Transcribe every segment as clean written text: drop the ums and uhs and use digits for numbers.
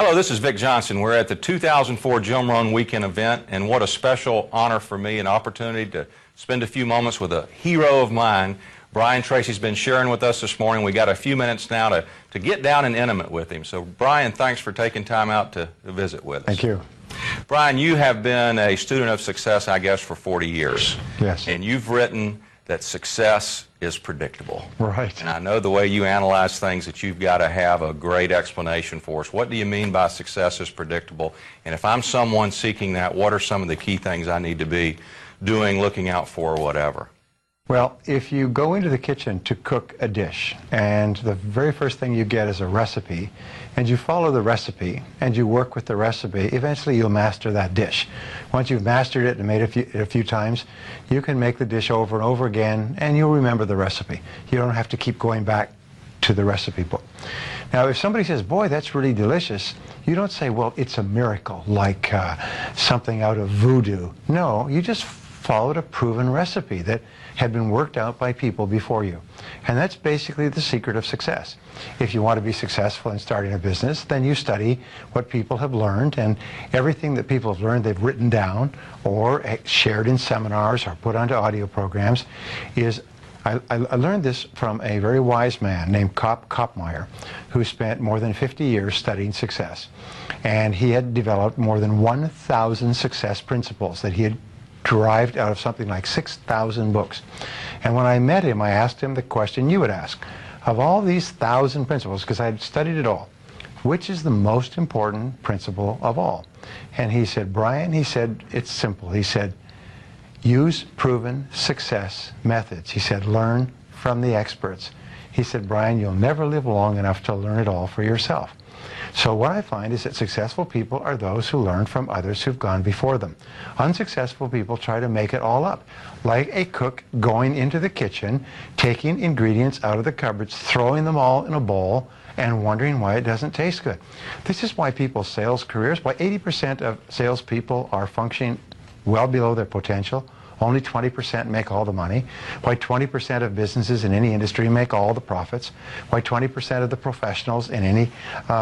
Hello, this is Vic Johnson. We're at the 2004 Jim Rohn Weekend event, and what a special honor for me, an opportunity to spend a few moments with a hero of mine. Brian Tracy's been sharing with us this morning. We got a few minutes now to get down and intimate with him. So, Brian, thanks for taking time out to visit with us. Thank you. Brian, you have been a student of success, I guess, for 40 years. Yes. And you've written that success is predictable. Right. And I know the way you analyze things that you've got to have a great explanation for us. What do you mean by success is predictable? And if I'm someone seeking that, what are some of the key things I need to be doing, looking out for, or whatever? Well, if you go into the kitchen to cook a dish, and the very first thing you get is a recipe, and you follow the recipe, and you work with the recipe, eventually you'll master that dish. Once you've mastered it and made it a few times, you can make the dish over and over again, and you'll remember the recipe. You don't have to keep going back to the recipe book. Now, if somebody says, boy, that's really delicious, you don't say, well, it's a miracle, like something out of voodoo. No, you just followed a proven recipe that had been worked out by people before you. And that's basically the secret of success. If you want to be successful in starting a business, then you study what people have learned, and everything that people have learned they've written down or shared in seminars or put onto audio programs is I learned this from a very wise man named Kopmeyer, who spent more than 50 years studying success. And he had developed more than 1,000 success principles that he had derived out of something like 6,000 books. And when I met him, I asked him the question you would ask. Of all these 1,000 principles, because I had studied it all, which is the most important principle of all? And he said, Brian, he said, it's simple. He said, use proven success methods. He said, learn from the experts. He said, Brian, you'll never live long enough to learn it all for yourself. So what I find is that successful people are those who learn from others who've gone before them. Unsuccessful people try to make it all up, like a cook going into the kitchen, taking ingredients out of the cupboards, throwing them all in a bowl, and wondering why it doesn't taste good. This is why people's sales careers, why 80% of salespeople are functioning well below their potential. Only 20% make all the money. Why 20% of businesses in any industry make all the profits. Why 20% of the professionals in any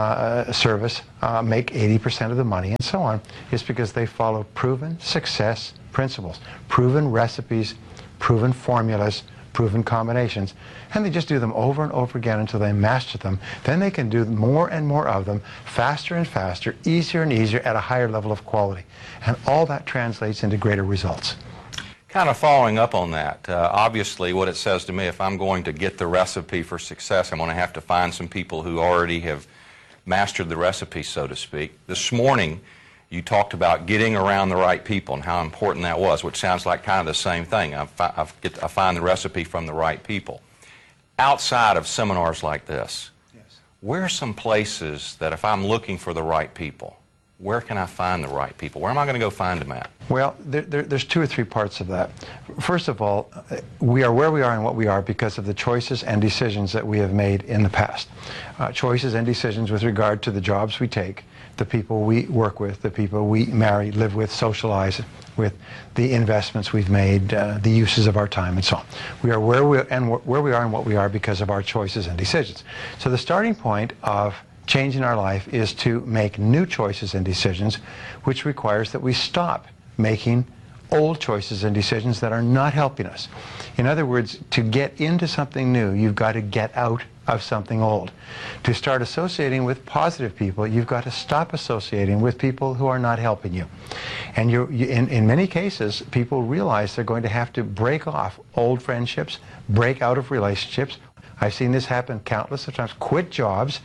service make 80% of the money, and so on, is because they follow proven success principles, proven recipes, proven formulas, proven combinations, and they just do them over and over again until they master them. Then they can do more and more of them, faster and faster, easier and easier, at a higher level of quality. And all that translates into greater results. Kind of following up on that, obviously what it says to me, if I'm going to get the recipe for success, I'm going to have to find some people who already have mastered the recipe, so to speak. This morning, you talked about getting around the right people and how important that was, which sounds like kind of the same thing. I find the recipe from the right people. Outside of seminars like this, yes, where are some places that if I'm looking for the right people, where can I find the right people? Where am I going to go find them at? Well, there's two or three parts of that. First of all, we are where we are and what we are because of the choices and decisions that we have made in the past. Choices and decisions with regard to the jobs we take, the people we work with, the people we marry, live with, socialize with, the investments we've made, the uses of our time, and so on. We are where we are and what we are because of our choices and decisions. So the starting point of change in our life is to make new choices and decisions, which requires that we stop making old choices and decisions that are not helping us. In other words, to get into something new, you've got to get out of something old. To start associating with positive people, you've got to stop associating with people who are not helping you. And in many cases, people realize they're going to have to break off old friendships, break out of relationships. I've seen this happen countless of times. Quit jobs,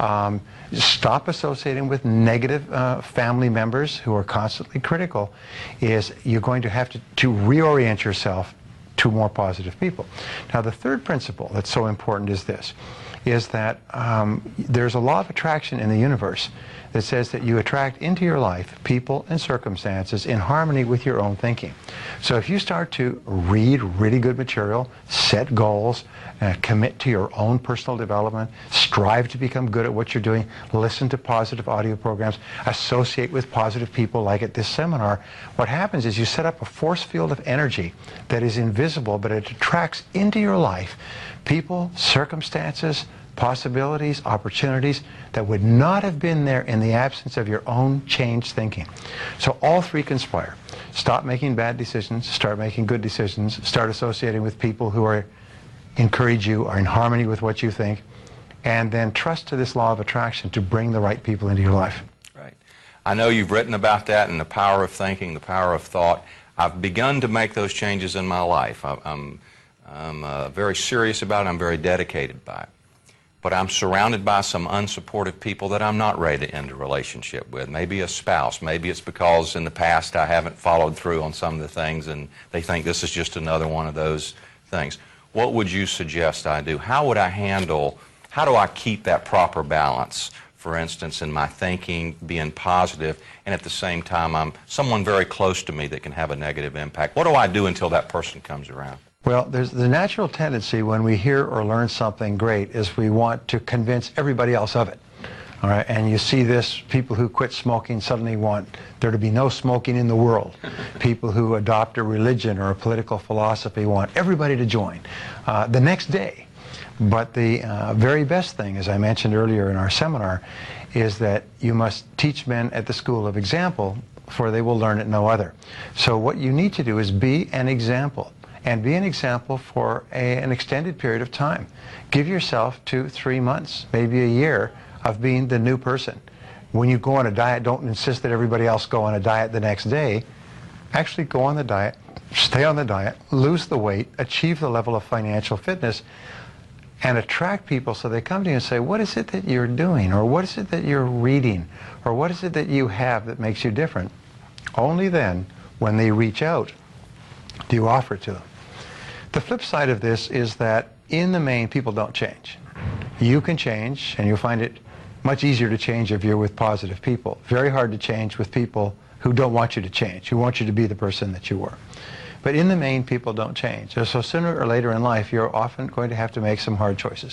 stop associating with negative family members who are constantly critical. You're going to have to reorient yourself to more positive people. Now, the third principle that's so important is this, is that there's a law of attraction in the universe that says that you attract into your life people and circumstances in harmony with your own thinking. So if you start to read really good material, set goals, commit to your own personal development, strive to become good at what you're doing, listen to positive audio programs, associate with positive people like at this seminar, what happens is you set up a force field of energy that is invisible, but it attracts into your life people, circumstances, possibilities, opportunities that would not have been there in the absence of your own changed thinking. So all three conspire. Stop making bad decisions, start making good decisions, start associating with people who encourage you, are in harmony with what you think, and then trust to this law of attraction to bring the right people into your life. Right. I know you've written about that and the power of thinking, the power of thought. I've begun to make those changes in my life. I'm very serious about it. I'm very dedicated by it. But I'm surrounded by some unsupportive people that I'm not ready to end a relationship with. Maybe a spouse. Maybe it's because in the past I haven't followed through on some of the things and they think this is just another one of those things. What would you suggest I do? How would I handle, how do I keep that proper balance, for instance, in my thinking, being positive, and at the same time I'm someone very close to me that can have a negative impact? What do I do until that person comes around? Well, there's the natural tendency when we hear or learn something great is we want to convince everybody else of it. All right, and you see this, people who quit smoking suddenly want there to be no smoking in the world. People who adopt a religion or a political philosophy want everybody to join the next day. But the very best thing, as I mentioned earlier in our seminar, is that you must teach men at the school of example, for they will learn at no other. So what you need to do is be an example. And be an example for an extended period of time. Give yourself 2-3 months, maybe a year, of being the new person. When you go on a diet, don't insist that everybody else go on a diet the next day. Actually go on the diet, stay on the diet, lose the weight, achieve the level of financial fitness, and attract people so they come to you and say, what is it that you're doing? Or what is it that you're reading? Or what is it that you have that makes you different? Only then, when they reach out, do you offer it to them. The flip side of this is that in the main, people don't change. You can change, and you'll find it much easier to change if you're with positive people. Very hard to change with people who don't want you to change, who want you to be the person that you were. But in the main, people don't change. So sooner or later in life, you're often going to have to make some hard choices.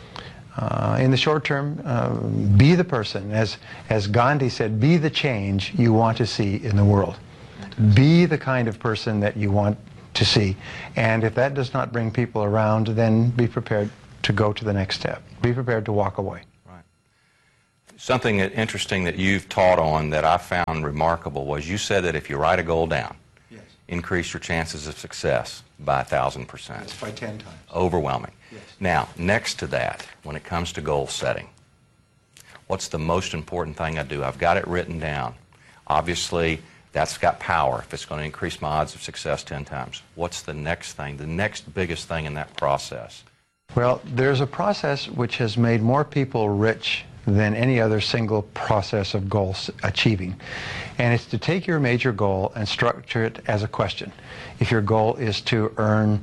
In the short term, be the person. As Gandhi said, be the change you want to see in the world. Be the kind of person that you want to see. And if that does not bring people around, then be prepared to go to the next step. Be prepared to walk away. Right. Something interesting that you've taught on that I found remarkable was you said that if you write a goal down, yes, increase your chances of success by 1,000%. Yes, by 10 times. Overwhelming. Yes. Now, next to that, when it comes to goal setting, what's the most important thing I do? I've got it written down. Obviously, that's got power if it's going to increase my odds of success 10 times. What's the next thing, the next biggest thing in that process? Well, there's a process which has made more people rich than any other single process of goal achieving. And it's to take your major goal and structure it as a question. If your goal is to earn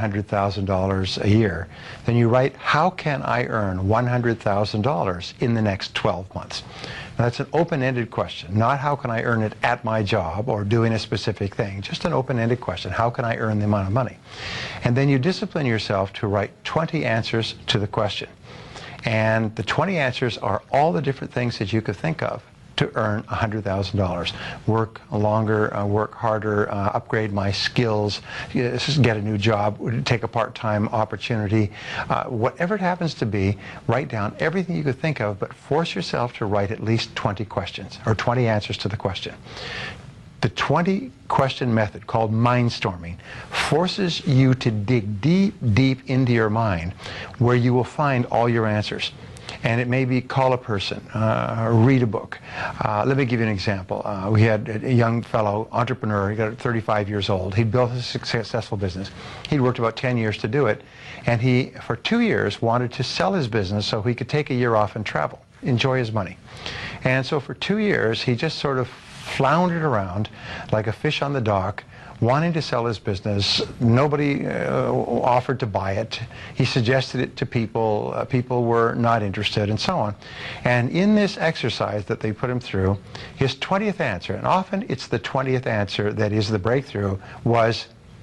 $100,000 a year, then you write, how can I earn $100,000 in the next 12 months? Now, that's an open-ended question, not how can I earn it at my job or doing a specific thing, just an open-ended question, how can I earn the amount of money? And then you discipline yourself to write 20 answers to the question. And the 20 answers are all the different things that you could think of to earn $100,000. Work longer, work harder, upgrade my skills, get a new job, take a part-time opportunity. Whatever it happens to be, write down everything you could think of, but force yourself to write at least 20 questions, or 20 answers to the question. The 20-question method, called mindstorming, forces you to dig deep, deep into your mind where you will find all your answers. And it may be call a person, read a book. Let me give you an example. We had a young fellow, entrepreneur, he got 35 years old. He'd built a successful business. He'd worked about 10 years to do it. And he, for 2 years, wanted to sell his business so he could take a year off and travel, enjoy his money. And so for 2 years, he just sort of floundered around like a fish on the dock, wanting to sell his business. Nobody offered to buy it. He suggested it to people. People were not interested, and so on. And in this exercise that they put him through, his 20th answer, and often it's the 20th answer that is the breakthrough, was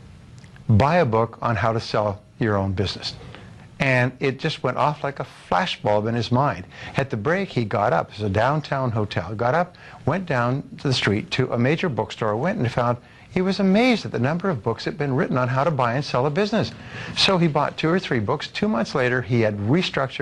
buy a book on how to sell your own business. And it just went off like a flashbulb in his mind. At the break, he got up. It was a downtown hotel. Got up, went down to the street to a major bookstore, went and found, he was amazed at the number of books that had been written on how to buy and sell a business. So he bought 2 or 3 books. 2 months later, he had restructured,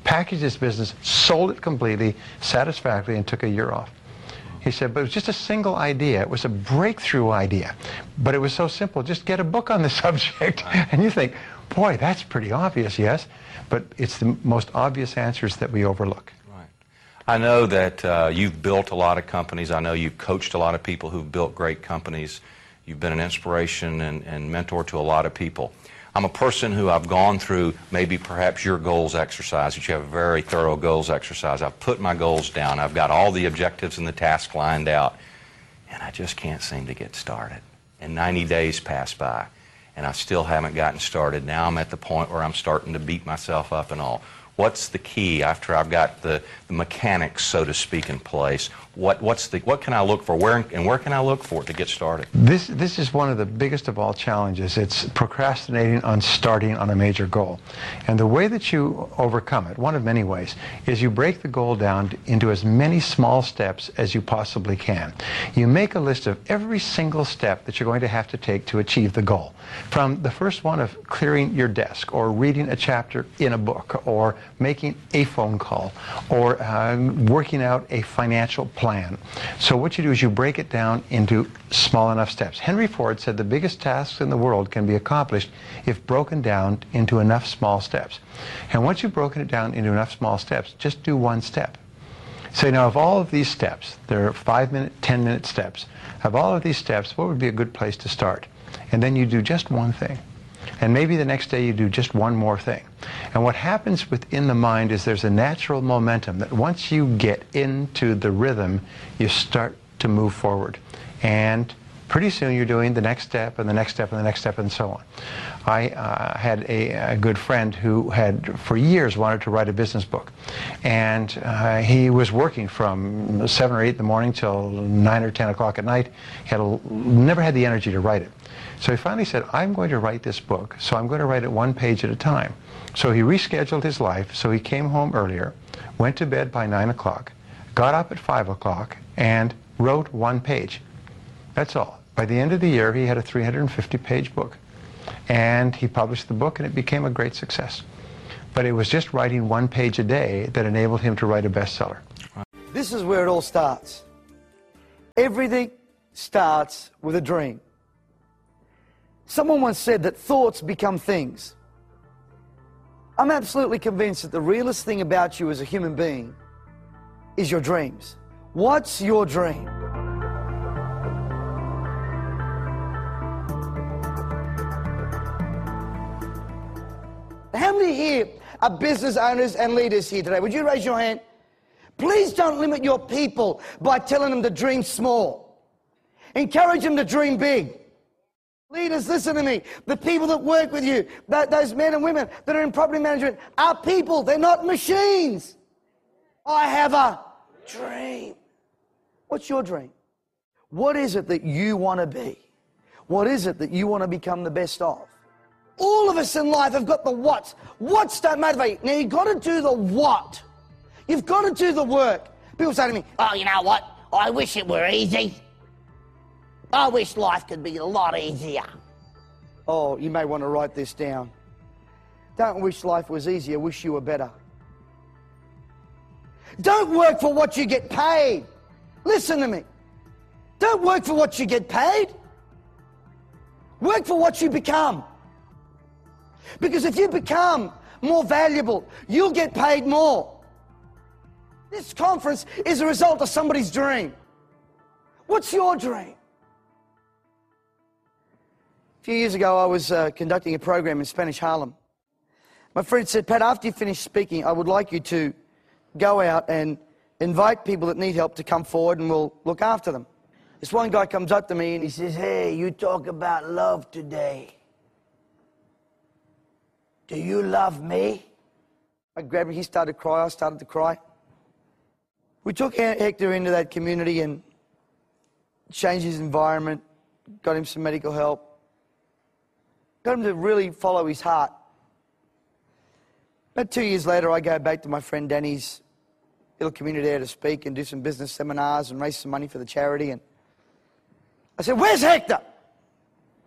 packaged his business, sold it completely, satisfactorily, and took a year off. He said, but it was just a single idea. It was a breakthrough idea. But it was so simple. Just get a book on the subject. And you think, boy, that's pretty obvious, yes. But it's the most obvious answers that we overlook. Right. I know that you've built a lot of companies. I know you've coached a lot of people who've built great companies. You've been an inspiration and mentor to a lot of people. I'm a person who I've gone through maybe perhaps your goals exercise, which you have a very thorough goals exercise. I've put my goals down. I've got all the objectives and the tasks lined out, and I just can't seem to get started. And 90 days pass by, and I still haven't gotten started. Now I'm at the point where I'm starting to beat myself up and all. What's the key after I've got the mechanics, so to speak, in place? What can I look for? Where can I look for it to get started? This is one of the biggest of all challenges. It's procrastinating on starting on a major goal. And the way that you overcome it, one of many ways, is you break the goal down into as many small steps as you possibly can. You make a list of every single step that you're going to have to take to achieve the goal. From the first one of clearing your desk, or reading a chapter in a book, or making a phone call, or working out a financial plan. So what you do is you break it down into small enough steps. Henry Ford said the biggest tasks in the world can be accomplished if broken down into enough small steps. And once you've broken it down into enough small steps, just do one step. Say, now of all of these steps, there are 5-minute, 10-minute steps. Of all of these steps, what would be a good place to start? And then you do just one thing. And maybe the next day you do just one more thing. And what happens within the mind is there's a natural momentum that once you get into the rhythm, you start to move forward. And pretty soon you're doing the next step and the next step and the next step and so on. I had a good friend who had for years wanted to write a business book. And he was working from 7 or 8 in the morning till 9 or 10 o'clock at night. He never had the energy to write it. So he finally said, I'm going to write this book, so I'm going to write it one page at a time. So he rescheduled his life, so he came home earlier, went to bed by 9 o'clock, got up at 5 o'clock, and wrote one page. That's all. By the end of the year, he had a 350-page book. And he published the book, and it became a great success. But it was just writing one page a day that enabled him to write a bestseller. This is where it all starts. Everything starts with a dream. Someone once said that thoughts become things. I'm absolutely convinced that the realest thing about you as a human being is your dreams. What's your dream? How many here are business owners and leaders here today? Would you raise your hand? Please don't limit your people by telling them to dream small. Encourage them to dream big. Leaders, listen to me. The people that work with you, those men and women that are in property management, are people. They're not machines. I have a dream. What's your dream? What is it that you want to be? What is it that you want to become the best of? All of us in life have got the what's. What's don't motivate you. Now, you've got to do the what. You've got to do the work. People say to me, oh, you know what? I wish it were easy. I wish life could be a lot easier. Oh, you may want to write this down. Don't wish life was easier, wish you were better. Don't work for what you get paid. Listen to me. Don't work for what you get paid. Work for what you become. Because if you become more valuable, you'll get paid more. This conference is a result of somebody's dream. What's your dream? A few years ago, I was conducting a program in Spanish Harlem. My friend said, Pat, after you finish speaking, I would like you to go out and invite people that need help to come forward and we'll look after them. This one guy comes up to me and he says, hey, you talk about love today. Do you love me? I grabbed him, he started to cry, I started to cry. We took Hector into that community and changed his environment, got him some medical help. Got him to really follow his heart. About 2 years later, I go back to my friend Danny's little community there to speak and do some business seminars and raise some money for the charity. And I said, where's Hector?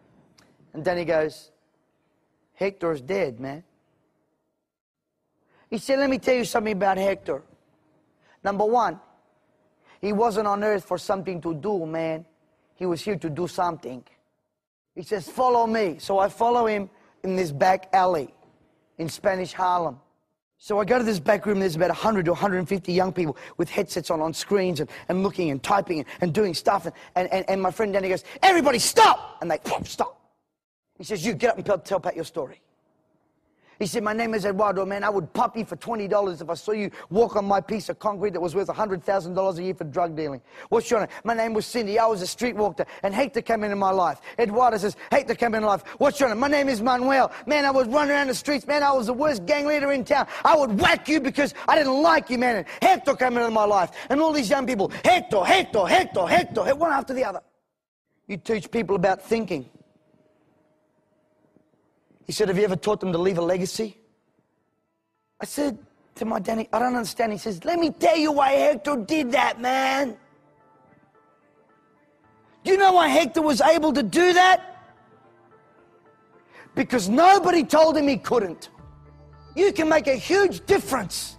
And Danny goes, Hector is dead, man. He said, let me tell you something about Hector. Number one, he wasn't on earth for something to do, man. He was here to do something. He says, follow me. So I follow him in this back alley in Spanish Harlem. So I go to this back room, there's about 100 to 150 young people with headsets on screens and looking and typing and doing stuff. And my friend Danny goes, everybody stop! And they, stop. He says, you get up and tell Pat your story. He said, my name is Eduardo, man. I would pop you for $20 if I saw you walk on my piece of concrete that was worth $100,000 a year for drug dealing. What's your name? My name was Cindy. I was a streetwalker, and Hector came into my life. Eduardo says, Hector came into my life. What's your name? My name is Manuel. Man, I was running around the streets. Man, I was the worst gang leader in town. I would whack you because I didn't like you, man. And Hector came into my life. And all these young people, Hector, Hector, Hector, Hector, one after the other. You teach people about thinking. He said, have you ever taught them to leave a legacy? I said to my Danny, I don't understand. He says, let me tell you why Hector did that, man. Do you know why Hector was able to do that? Because nobody told him he couldn't. You can make a huge difference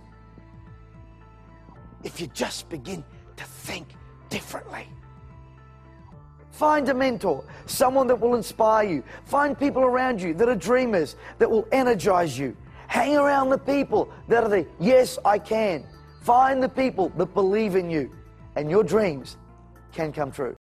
if you just begin to think differently. Find a mentor, someone that will inspire you. Find people around you that are dreamers, that will energize you. Hang around the people that are the, yes, I can. Find the people that believe in you, and your dreams can come true.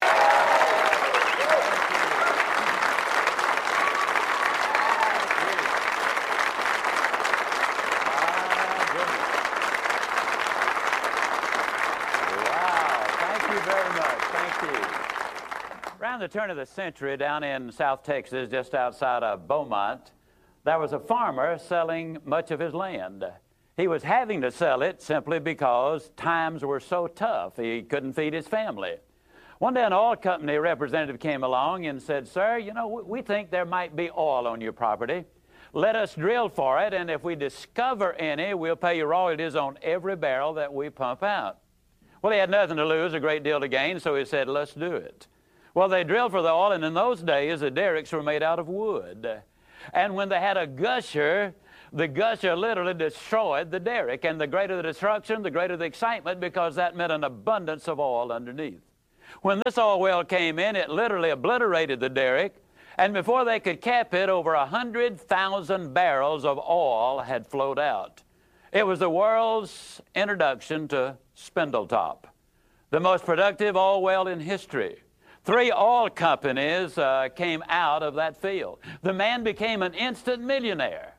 Around the turn of the century, down in South Texas, just outside of Beaumont, there was a farmer selling much of his land. He was having to sell it simply because times were so tough. He couldn't feed his family. One day an oil company representative came along and said, sir, you know, we think there might be oil on your property. Let us drill for it, and if we discover any, we'll pay you royalties on every barrel that we pump out. Well, he had nothing to lose, a great deal to gain, so he said, let's do it. Well, they drilled for the oil, and in those days, the derricks were made out of wood. And when they had a gusher, the gusher literally destroyed the derrick. And the greater the destruction, the greater the excitement, because that meant an abundance of oil underneath. When this oil well came in, it literally obliterated the derrick. And before they could cap it, over 100,000 barrels of oil had flowed out. It was the world's introduction to Spindletop, the most productive oil well in history. 3 oil companies came out of that field. The man became an instant millionaire.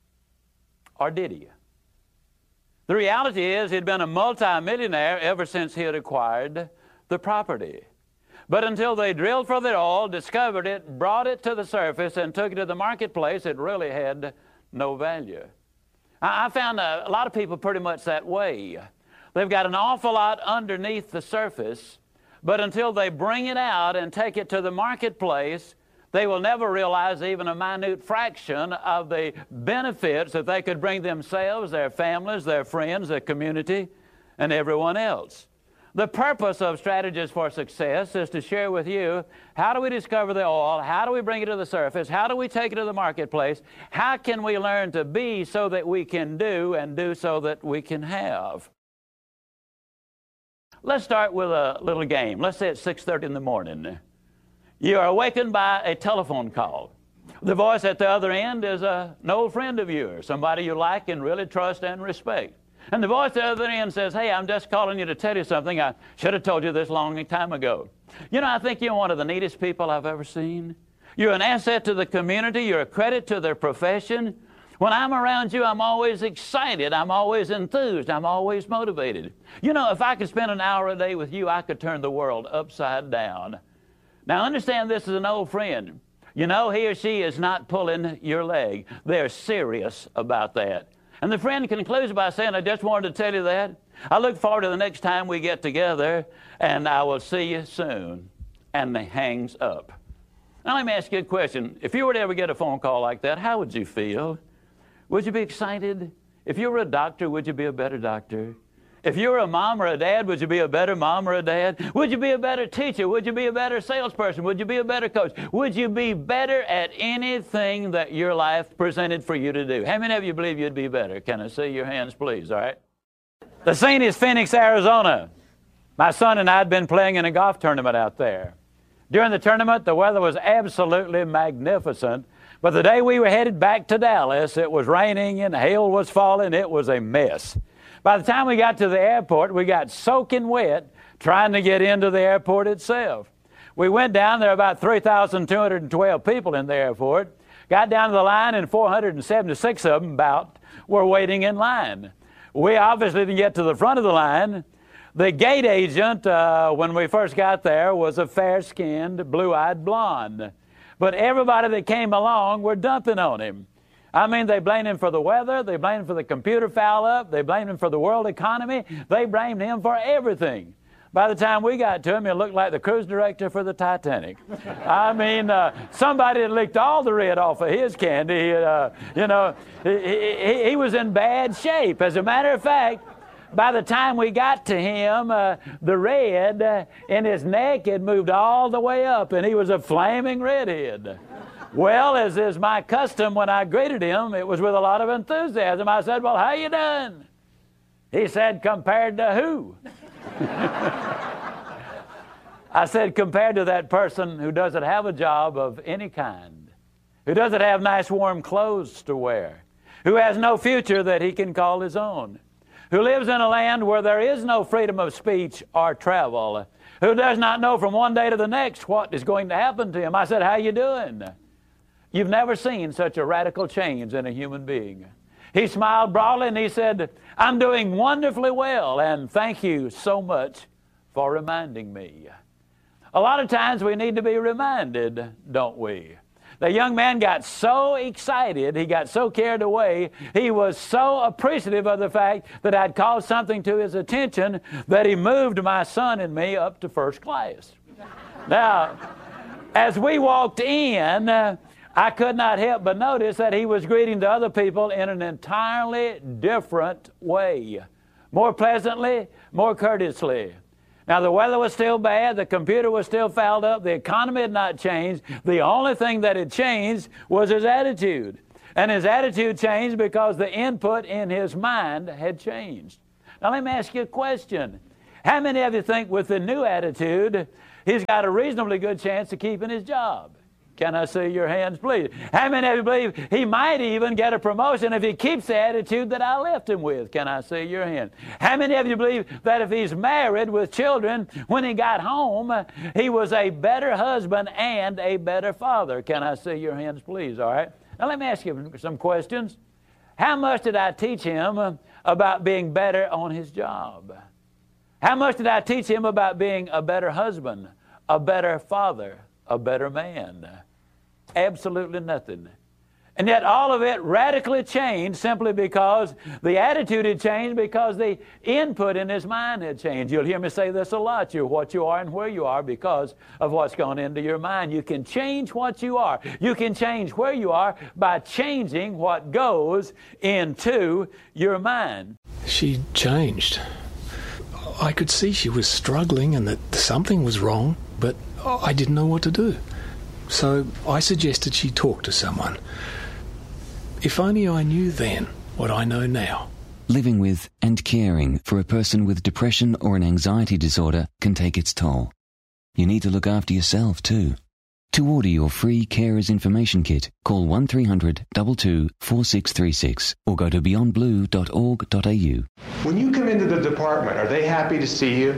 Or did he? The reality is he'd been a multi-millionaire ever since he had acquired the property. But until they drilled for the oil, discovered it, brought it to the surface, and took it to the marketplace, it really had no value. I found a lot of people pretty much that way. They've got an awful lot underneath the surface, but until they bring it out and take it to the marketplace, they will never realize even a minute fraction of the benefits that they could bring themselves, their families, their friends, their community, and everyone else. The purpose of Strategies for Success is to share with you, how do we discover the oil? How do we bring it to the surface? How do we take it to the marketplace? How can we learn to be so that we can do, and do so that we can have? Let's start with a little game. Let's say it's 6:30 in the morning. You are awakened by a telephone call. The voice at the other end is an old friend of yours, somebody you like and really trust and respect. And the voice at the other end says, hey, I'm just calling you to tell you something. I should have told you this long time ago. You know, I think you're one of the neatest people I've ever seen. You're an asset to the community. You're a credit to their profession. When I'm around you, I'm always excited. I'm always enthused. I'm always motivated. You know, if I could spend an hour a day with you, I could turn the world upside down. Now, understand this is an old friend. You know, he or she is not pulling your leg. They're serious about that. And the friend concludes by saying, I just wanted to tell you that. I look forward to the next time we get together, and I will see you soon. And he hangs up. Now, let me ask you a question. If you were to ever get a phone call like that, how would you feel? Would you be excited? If you were a doctor, would you be a better doctor? If you were a mom or a dad, would you be a better mom or a dad? Would you be a better teacher? Would you be a better salesperson? Would you be a better coach? Would you be better at anything that your life presented for you to do? How many of you believe you'd be better? Can I see your hands, please? All right. The scene is Phoenix, Arizona. My son and I had been playing in a golf tournament out there. During the tournament, the weather was absolutely magnificent. But the day we were headed back to Dallas, it was raining and hail was falling. It was a mess. By the time we got to the airport, we got soaking wet trying to get into the airport itself. We went down, there were about 3,212 people in the airport. Got down to the line, and 476 of them about were waiting in line. We obviously didn't get to the front of the line. The gate agent, when we first got there, was a fair-skinned, blue-eyed blonde. But everybody that came along were dumping on him. I mean, they blamed him for the weather, they blamed him for the computer foul-up, they blamed him for the world economy, they blamed him for everything. By the time we got to him, he looked like the cruise director for the Titanic. I mean, somebody had licked all the red off of his candy. He was in bad shape. As a matter of fact, by the time we got to him, the red in his neck had moved all the way up, and he was a flaming redhead. Well, as is my custom when I greeted him, it was with a lot of enthusiasm. I said, "Well, how you doing?" He said, "Compared to who?" I said, "Compared to that person who doesn't have a job of any kind, who doesn't have nice warm clothes to wear, who has no future that he can call his own, who lives in a land where there is no freedom of speech or travel, who does not know from one day to the next what is going to happen to him." I said, "How you doing?" You've never seen such a radical change in a human being. He smiled broadly and he said, "I'm doing wonderfully well, and thank you so much for reminding me." A lot of times we need to be reminded, don't we? The young man got so excited, he got so carried away, he was so appreciative of the fact that I'd called something to his attention that he moved my son and me up to first class. Now, as we walked in, I could not help but notice that he was greeting the other people in an entirely different way. More pleasantly, more courteously. Now, the weather was still bad, the computer was still fouled up, the economy had not changed. The only thing that had changed was his attitude. And his attitude changed because the input in his mind had changed. Now, let me ask you a question. How many of you think with the new attitude, he's got a reasonably good chance of keeping his job? Can I see your hands, please? How many of you believe he might even get a promotion if he keeps the attitude that I left him with? Can I see your hand? How many of you believe that if he's married with children, when he got home, he was a better husband and a better father? Can I see your hands, please? All right. Now, let me ask you some questions. How much did I teach him about being better on his job? How much did I teach him about being a better husband, a better father, a better man? Absolutely nothing. And yet all of it radically changed simply because the attitude had changed, because the input in his mind had changed. You'll hear me say this a lot. You're what you are and where you are because of what's gone into your mind. You can change what you are. You can change where you are by changing what goes into your mind. She changed. I could see she was struggling and that something was wrong, but I didn't know what to do. So I suggested she talk to someone. If only I knew then what I know now. Living with and caring for a person with depression or an anxiety disorder can take its toll. You need to look after yourself too. To order your free Carers Information Kit, call 1300 22 4636 or go to beyondblue.org.au. When you come into the department, are they happy to see you?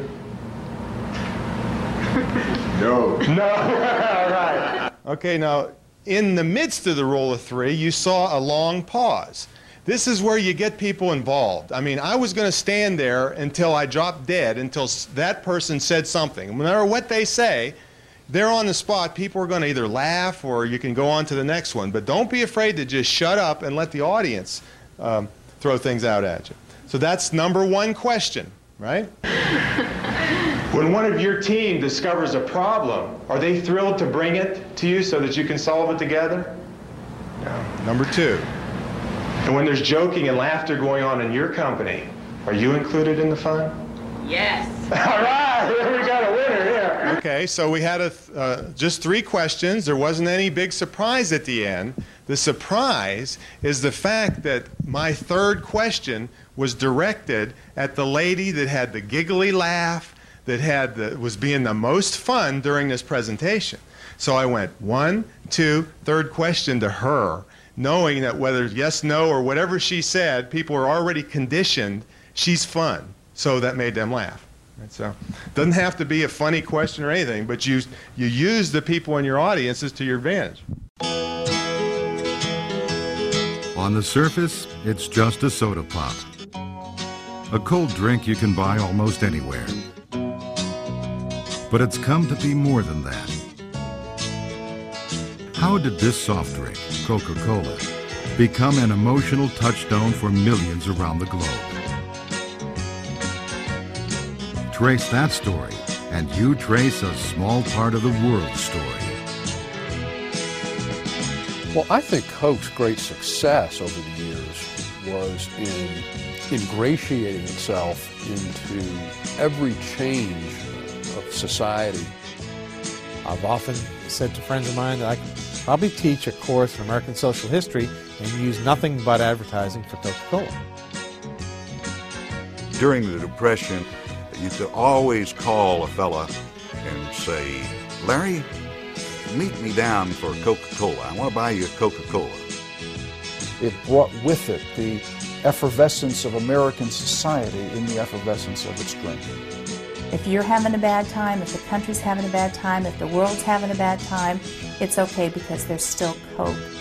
No. No? All right. Okay, now, in the midst of the rule of three, you saw a long pause. This is where you get people involved. I mean, I was going to stand there until I dropped dead, until that person said something. No matter what they say, they're on the spot. People are going to either laugh or you can go on to the next one. But don't be afraid to just shut up and let the audience throw things out at you. So that's number one question, right? When one of your team discovers a problem, are they thrilled to bring it to you so that you can solve it together? No. Number two, and when there's joking and laughter going on in your company, Are you included in the fun? Yes. All right, we got a winner here. Okay, so we had just 3 questions. There wasn't any big surprise at the end. The surprise is the fact that my 3rd question was directed at the lady that had the giggly laugh, that was being the most fun during this presentation. So I went 1, 2, 3rd question to her, knowing that whether yes, no, or whatever she said, people were already conditioned, she's fun. So that made them laugh. Right? So it doesn't have to be a funny question or anything, but you use the people in your audiences to your advantage. On the surface, it's just a soda pop. A cold drink you can buy almost anywhere. But it's come to be more than that. How did this soft drink, Coca-Cola, become an emotional touchstone for millions around the globe? Trace that story, and you trace a small part of the world's story. Well, I think Coke's great success over the years was in ingratiating itself into every change of society. I've often said to friends of mine that I could probably teach a course in American social history and use nothing but advertising for Coca-Cola. During the Depression, you used to always call a fella and say, Larry, meet me down for Coca-Cola. I want to buy you a Coca-Cola. It brought with it the effervescence of American society in the effervescence of its drink. If you're having a bad time, if the country's having a bad time, if the world's having a bad time, it's okay because there's still Coke.